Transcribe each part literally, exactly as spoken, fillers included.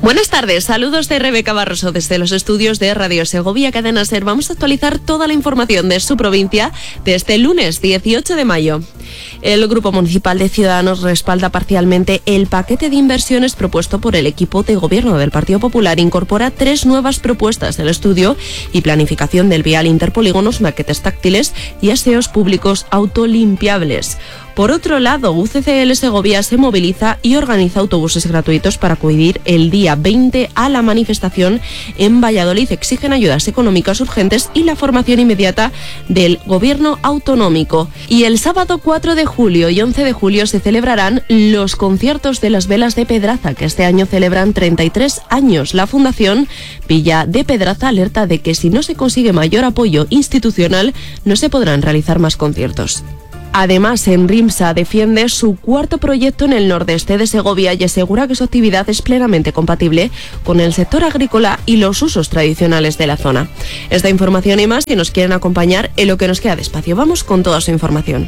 Buenas tardes, saludos de Rebeca Barroso desde los estudios de Radio Segovia Cadena Ser. Vamos a actualizar toda la información de su provincia de este lunes dieciocho de mayo. El Grupo Municipal de Ciudadanos respalda parcialmente el paquete de inversiones propuesto por el equipo de gobierno del Partido Popular. Incorpora tres nuevas propuestas del estudio y planificación del vial interpolígonos, maquetes táctiles y aseos públicos autolimpiables. Por otro lado, U C C L Segovia se moviliza y organiza autobuses gratuitos para acudir el día veinte a la manifestación en Valladolid. Exigen ayudas económicas urgentes y la formación inmediata del gobierno autonómico. Y el sábado cuatro de julio y once de julio se celebrarán los conciertos de las Velas de Pedraza, que este año celebran treinta y tres años. La Fundación Villa de Pedraza alerta de que si no se consigue mayor apoyo institucional, no se podrán realizar más conciertos. Además, Enrimsa defiende su cuarto proyecto en el nordeste de Segovia y asegura que su actividad es plenamente compatible con el sector agrícola y los usos tradicionales de la zona. Esta información y más, si nos quieren acompañar en lo que nos queda de espacio. Vamos con toda su información.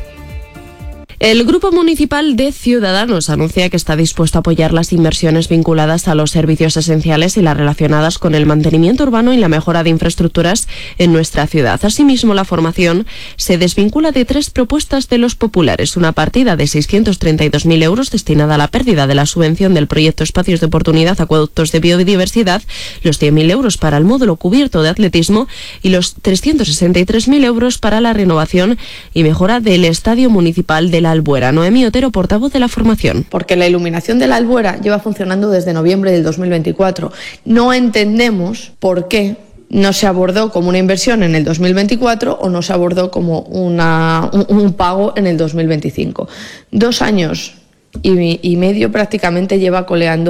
El Grupo Municipal de Ciudadanos anuncia que está dispuesto a apoyar las inversiones vinculadas a los servicios esenciales y las relacionadas con el mantenimiento urbano y la mejora de infraestructuras en nuestra ciudad. Asimismo, la formación se desvincula de tres propuestas de los populares. Una partida de seiscientos treinta y dos mil euros destinada a la pérdida de la subvención del proyecto Espacios de Oportunidad Acueductos de Biodiversidad, los cien mil euros para el módulo cubierto de atletismo y los trescientos sesenta y tres mil euros para la renovación y mejora del Estadio Municipal de la Albuera. Noemí Otero, portavoz de la formación. Porque la iluminación de la Albuera lleva funcionando desde noviembre del dos mil veinticuatro. No entendemos por qué no se abordó como una inversión en el dos mil veinticuatro o no se abordó como una, un, un pago en el dos mil veinticinco. Dos años y, y medio prácticamente lleva coleando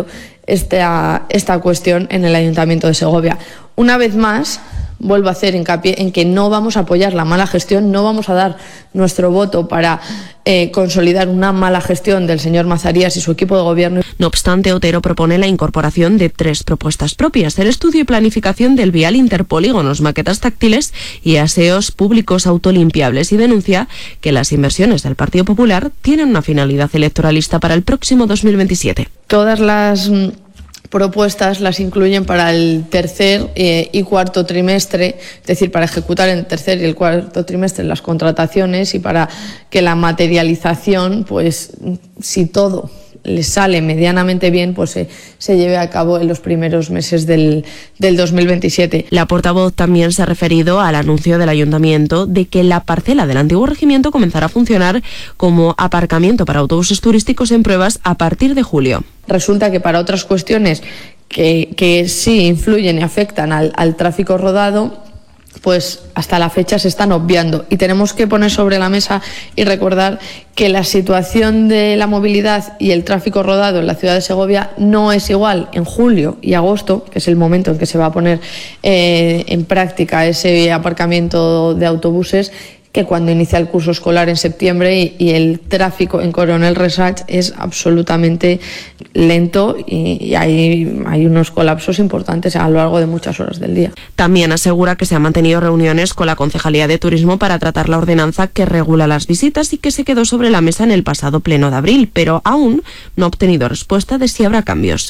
esta, esta cuestión en el Ayuntamiento de Segovia. Una vez más, vuelvo a hacer hincapié en que no vamos a apoyar la mala gestión, no vamos a dar nuestro voto para eh, consolidar una mala gestión del señor Mazarías y su equipo de gobierno. No obstante, Otero propone la incorporación de tres propuestas propias: el estudio y planificación del vial interpolígonos, maquetas táctiles y aseos públicos autolimpiables, y denuncia que las inversiones del Partido Popular tienen una finalidad electoralista para el próximo dos mil veintisiete. Todas las propuestas las incluyen para el tercer eh, y cuarto trimestre, es decir, para ejecutar en el tercer y el cuarto trimestre las contrataciones y para que la materialización, pues si todo les sale medianamente bien, pues se, se lleve a cabo en los primeros meses del, del dos mil veintisiete. La portavoz también se ha referido al anuncio del Ayuntamiento de que la parcela del antiguo regimiento comenzará a funcionar como aparcamiento para autobuses turísticos en pruebas a partir de julio. Resulta que para otras cuestiones que, que sí influyen y afectan al, al tráfico rodado, pues hasta la fecha se están obviando, y tenemos que poner sobre la mesa y recordar que la situación de la movilidad y el tráfico rodado en la ciudad de Segovia no es igual en julio y agosto, que es el momento en que se va a poner eh, en práctica ese aparcamiento de autobuses, que cuando inicia el curso escolar en septiembre, y, y el tráfico en Coronel Resach es absolutamente lento y, y hay, hay unos colapsos importantes a lo largo de muchas horas del día. También asegura que se han mantenido reuniones con la Concejalía de Turismo para tratar la ordenanza que regula las visitas y que se quedó sobre la mesa en el pasado pleno de abril, pero aún no ha obtenido respuesta de si habrá cambios.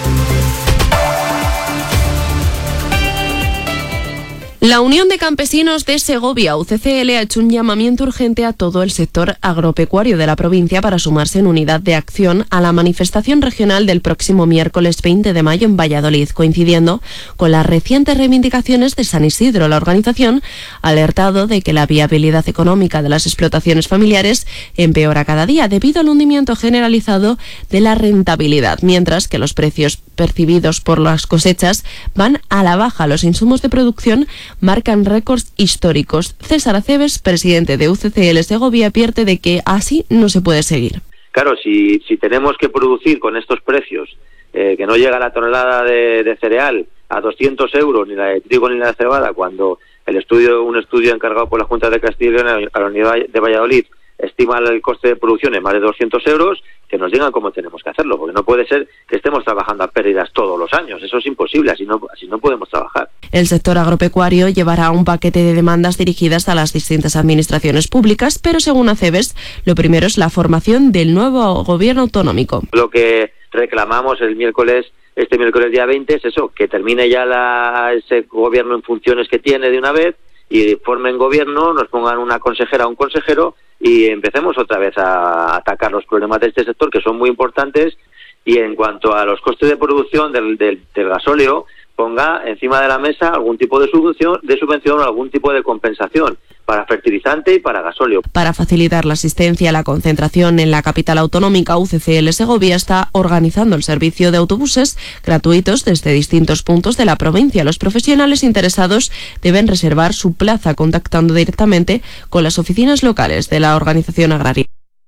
La Unión de Campesinos de Segovia, U C C L, ha hecho un llamamiento urgente a todo el sector agropecuario de la provincia para sumarse en unidad de acción a la manifestación regional del próximo miércoles veinte de mayo en Valladolid, coincidiendo con las recientes reivindicaciones de San Isidro. La organización ha alertado de que la viabilidad económica de las explotaciones familiares empeora cada día debido al hundimiento generalizado de la rentabilidad, mientras que los precios percibidos por las cosechas van a la baja. Los insumos de producción marcan récords históricos. César Aceves, presidente de U C C L Segovia, advierte de que así no se puede seguir. Claro, si, si tenemos que producir con estos precios, eh, que no llega la tonelada de, de cereal a doscientos euros, ni la de trigo ni la de cebada, cuando el estudio, un estudio encargado por la Junta de Castilla y León a la Unidad de Valladolid estima el coste de producción en más de doscientos euros, que nos digan cómo tenemos que hacerlo, porque no puede ser que estemos trabajando a pérdidas todos los años. Eso es imposible, así no, así no podemos trabajar. El sector agropecuario llevará un paquete de demandas dirigidas a las distintas administraciones públicas, pero según Aceves, lo primero es la formación del nuevo gobierno autonómico. Lo que reclamamos el miércoles, este miércoles día veinte, es eso, que termine ya la, ese gobierno en funciones que tiene de una vez y formen gobierno, nos pongan una consejera o un consejero y empecemos otra vez a atacar los problemas de este sector, que son muy importantes. Y en cuanto a los costes de producción del, del, del gasóleo, ponga encima de la mesa algún tipo de subvención, de subvención o algún tipo de compensación para fertilizante y para gasóleo. Para facilitar la asistencia a la concentración en la capital autonómica, U C C L Segovia está organizando el servicio de autobuses gratuitos desde distintos puntos de la provincia. Los profesionales interesados deben reservar su plaza contactando directamente con las oficinas locales de la organización agraria.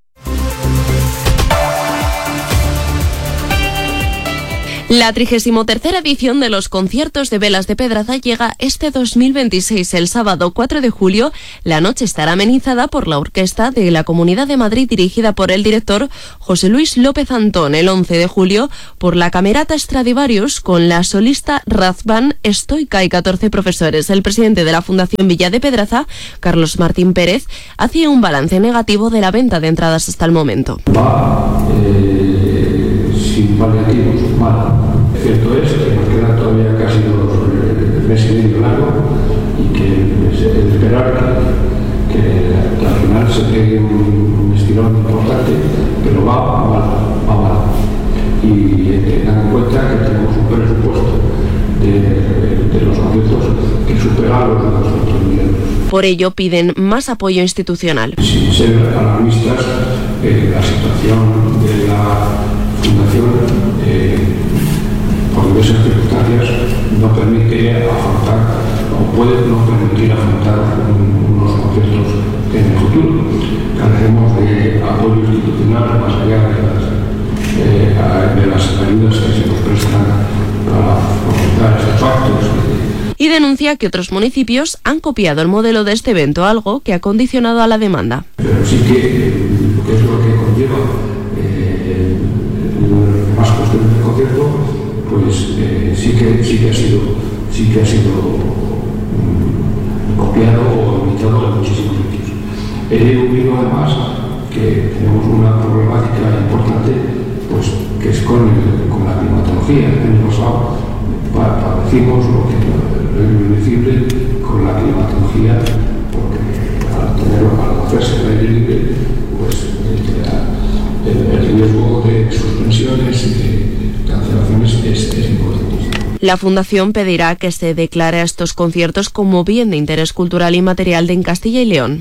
La trigésimo tercera edición de los conciertos de velas de Pedraza llega este dos mil veintiséis. El sábado cuatro de julio, la noche estará amenizada por la Orquesta de la Comunidad de Madrid, dirigida por el director José Luis López Antón. El once de julio, por la Camerata Stradivarius, con la solista Razvan Stoica y catorce profesores. El presidente de la Fundación Villa de Pedraza, Carlos Martín Pérez, hacía un balance negativo de la venta de entradas hasta el momento. Va eh, sin paliativos, mal. Cierto es que nos queda todavía casi dos meses y medio largo y que es de esperar que, que, que al final se pegue un, un estirón importante, pero va mal, va mal. Y eh, tengan en cuenta que tenemos un presupuesto de, de, de los conciertos que supera los doscientos mil euros. Por ello piden más apoyo institucional. Sin ser alarmistas, eh, la situación de la Fundación eh, por diversas circunstancias no permite afrontar o puede no permitir afrontar un, unos conciertos en el futuro. Carecemos de apoyo institucional más allá de las, eh, de las ayudas que se nos prestan para fomentar estos actos. Y denuncia que otros municipios han copiado el modelo de este evento, algo que ha condicionado a la demanda. Pero sí que, que es lo que conlleva eh, más cuestiones del concierto, pues eh, sí que sí que ha sido sí que ha sido um, copiado o imitado en muchísimos sitios. He oído además que tenemos una problemática importante, pues que es con, el, con la climatología. El año pasado padecimos lo que es irreversible con la climatología, porque al tener al hacerse el aire libre, pues el, el, el riesgo de suspensiones y de cancelaciones es, es importante. La Fundación pedirá que se declare a estos conciertos como bien de interés cultural y material de en Castilla y León.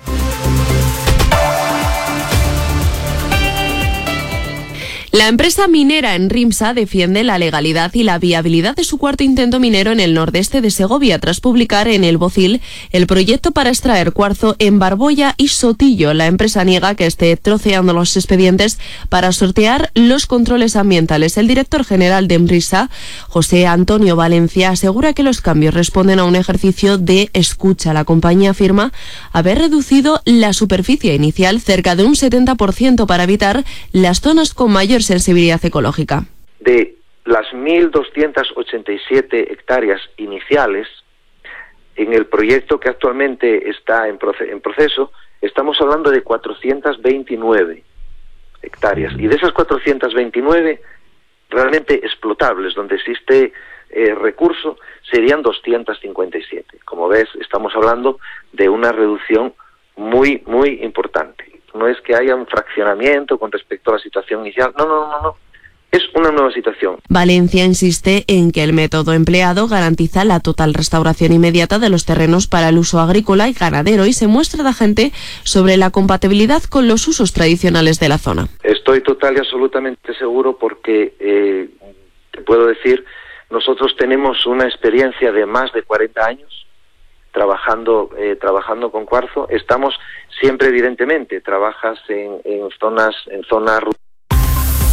La empresa minera Enrimsa defiende la legalidad y la viabilidad de su cuarto intento minero en el nordeste de Segovia, tras publicar en El Bocil el proyecto para extraer cuarzo en Barboya y Sotillo. La empresa niega que esté troceando los expedientes para sortear los controles ambientales. El director general de Enrimsa, José Antonio Valencia, asegura que los cambios responden a un ejercicio de escucha. La compañía afirma haber reducido la superficie inicial cerca de un setenta por ciento para evitar las zonas con mayor sensibilidad ecológica. De las mil doscientas ochenta y siete hectáreas iniciales, en el proyecto que actualmente está en, proce- en proceso, estamos hablando de cuatrocientas veintinueve hectáreas. Y de esas cuatrocientas veintinueve, realmente explotables, donde existe eh, recurso, serían doscientas cincuenta y siete. Como ves, estamos hablando de una reducción muy, muy importante. No es que haya un fraccionamiento con respecto a la situación inicial. No, no, no, no. Es una nueva situación. Valencia insiste en que el método empleado garantiza la total restauración inmediata de los terrenos para el uso agrícola y ganadero y se muestra tajante sobre la compatibilidad con los usos tradicionales de la zona. Estoy total y absolutamente seguro porque, eh, te puedo decir, nosotros tenemos una experiencia de más de cuarenta años trabajando eh, trabajando con cuarzo. Estamos siempre, evidentemente, trabajas en, en zonas en zonas